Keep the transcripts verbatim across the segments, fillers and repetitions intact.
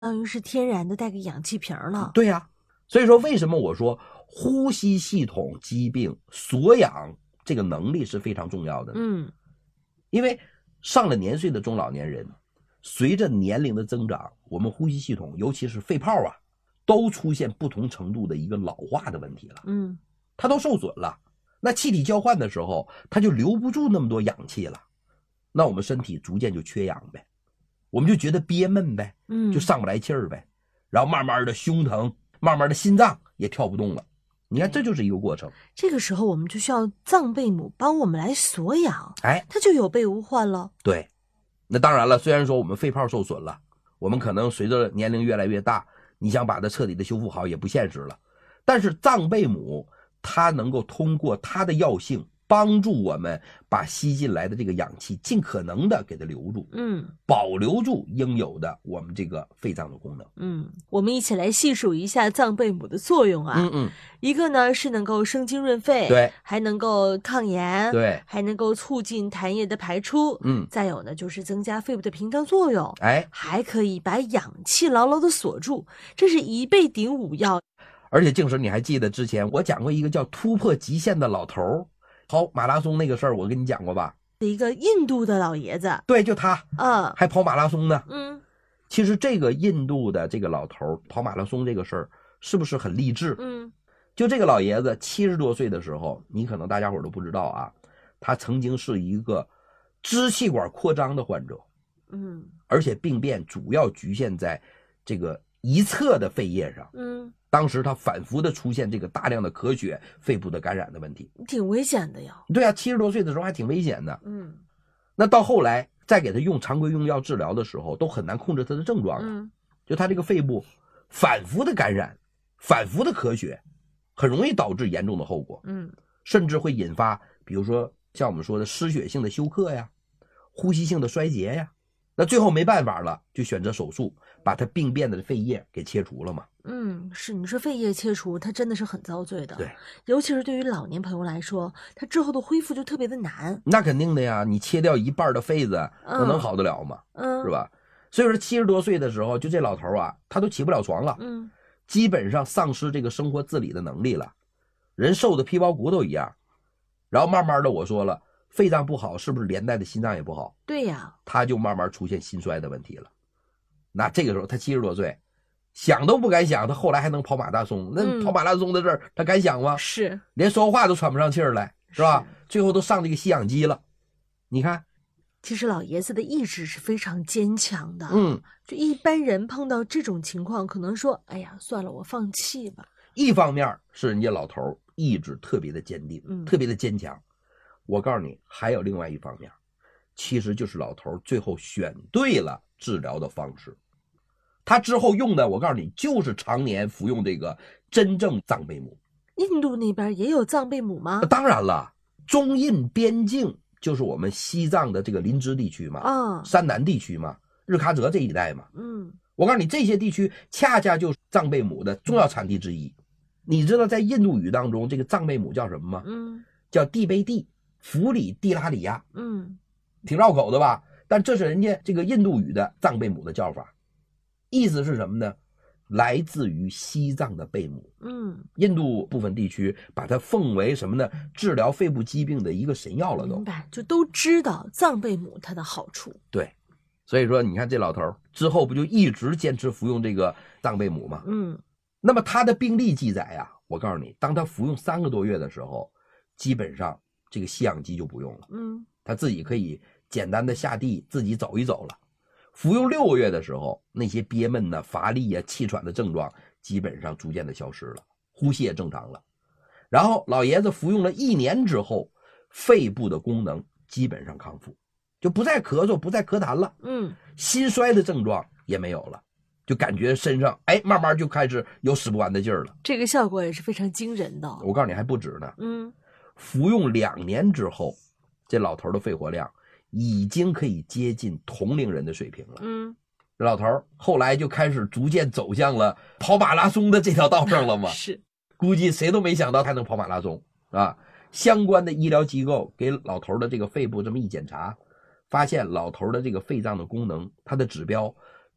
等于是天然的带个氧气瓶了。 对呀、啊，所以说为什么我说呼吸系统疾病锁氧这个能力是非常重要的呢？ 嗯， 因为上了年岁的中老年人，随着年龄的增长，我们呼吸系统尤其是肺泡啊，都出现不同程度的一个老化的问题了。 嗯， 它都受损了，那气体交换的时候，它就留不住那么多氧气了，那我们身体逐渐就缺氧呗，我们就觉得憋闷呗， 嗯， 就上不来气儿呗，然后慢慢的胸疼，慢慢的心脏也跳不动了。你看，这就是一个过程。 这个时候我们就需要脏贝母帮我们来锁氧， 哎， 它就有备无患了。 对，那当然了，虽然说我们肺泡受损了，我们可能随着年龄越来越大，你想把它彻底的修复好也不现实了，但是脏贝母它能够通过它的药性帮助我们把吸进来的这个氧气尽可能的给它留住， 嗯， 保留住应有的我们这个肺脏的功能。 嗯，我们一起来细数一下脏贝母的作用啊。 嗯嗯， 一个呢是能够生津润肺， 对， 还能够抗炎， 对， 还能够促进痰液的排出， 嗯， 再有呢就是增加肺部的屏障作用， 哎， 还可以把氧气牢牢的锁住，这是一倍顶五药。 而且静婶，你还记得之前我讲过一个叫突破极限的老头跑马拉松那个事儿，我跟你讲过吧？ 一个印度的老爷子， 对，就他， 嗯， 还跑马拉松呢。 嗯， 其实这个印度的这个老头跑马拉松这个事儿，是不是很励志？ 嗯， 就这个老爷子七十多岁的时候，你可能大家伙都不知道啊，他曾经是一个支气管扩张的患者， 嗯， 而且病变主要局限在这个一侧的肺叶上。 嗯， 当时他反复的出现这个大量的咳血、肺部的感染的问题， 挺危险的呀。 对啊，七十多岁的时候还挺危险的。 嗯， 那到后来再给他用常规用药治疗的时候，都很难控制他的症状了。 嗯， 就他这个肺部反复的感染、反复的咳血，很容易导致严重的后果。 嗯， 甚至会引发，比如说像我们说的失血性的休克呀、呼吸性的衰竭呀。那最后没办法了，就选择手术，把他病变的肺叶给切除了嘛。 嗯，是，你说肺叶切除，它真的是很遭罪的。 对， 尤其是对于老年朋友来说，他之后的恢复就特别的难。 那肯定的呀，你切掉一半的肺子，那能好得了吗？ 嗯， 是吧？所以说七十多岁的时候，就这老头啊，他都起不了床了， 嗯， 基本上丧失这个生活自理的能力了，人瘦的皮包骨头一样。然后慢慢的，我说了，肺脏不好，是不是连带的心脏也不好？ 对呀， 他就慢慢出现心衰的问题了。那这个时候他七十多岁，想都不敢想，他后来还能跑马拉松。那跑马拉松的事儿，他敢想吗？ 是， 连说话都喘不上气儿来，是吧？最后都上这个吸氧机了。你看， 其实老爷子的意志是非常坚强的。 嗯， 就一般人碰到这种情况，可能说：“哎呀，算了，我放弃吧。” 一方面是人家老头意志特别的坚定， 嗯， 特别的坚强。我告诉你，还有另外一方面，其实就是老头最后选对了治疗的方式。他之后用的，我告诉你，就是常年服用这个真正藏贝母。 印度那边也有藏贝母吗？ 当然了，中印边境就是我们西藏的这个林芝地区嘛， 啊， 山南地区嘛，日喀则这一带嘛。 嗯， 我告诉你，这些地区恰恰就是藏贝母的重要产地之一。你知道在印度语当中，这个藏贝母叫什么吗？ 嗯， 叫蒂贝蒂弗里蒂拉里亚。 嗯， 挺绕口的吧？但这是人家这个印度语的藏贝母的叫法，意思是什么呢？来自于西藏的贝母。 嗯， 印度部分地区把它奉为什么呢？治疗肺部疾病的一个神药了都。 明白，就都知道藏贝母它的好处。 对，所以说你看这老头之后不就一直坚持服用这个藏贝母吗？ 嗯， 那么他的病历记载啊，我告诉你，当他服用三个多月的时候，基本上这个吸氧机就不用了。 嗯， 他自己可以简单的下地自己走一走了。服用六个月的时候，那些憋闷呐、乏力呀、气喘的症状基本上逐渐的消失了，呼吸也正常了。然后老爷子服用了一年之后，肺部的功能基本上康复，就不再咳嗽，不再咳痰了。 嗯， 心衰的症状也没有了，就感觉身上哎慢慢就开始有使不完的劲儿了。 这个效果也是非常惊人的。 我告诉你还不止呢。 嗯， 服用两年之后，这老头的肺活量已经可以接近同龄人的水平了。 嗯， 这老头后来就开始逐渐走向了跑马拉松的这条道上了嘛。 是， 估计谁都没想到他能跑马拉松啊！相关的医疗机构给老头的这个肺部这么一检查，发现老头的这个肺脏的功能，它的指标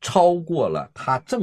超过了他正